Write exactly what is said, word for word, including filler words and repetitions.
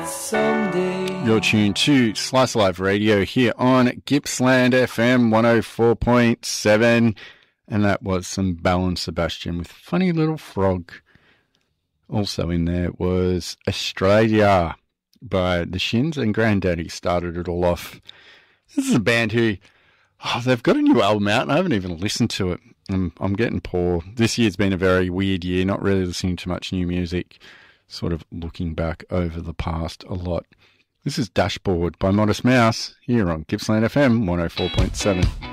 someday. You're tuned to Slice of Life Radio here on Gippsland F M one oh four point seven. And that was some Belle and Sebastian with Funny Little Frog. Also in there was Australia by the Shins, and Granddaddy started it all off. This is a band who, oh, they've got a new album out and I haven't even listened to it. I'm, I'm getting poor. This year's been a very weird year, not really listening to much new music, sort of looking back over the past a lot. This is Dashboard by Modest Mouse here on Gippsland F M one oh four point seven.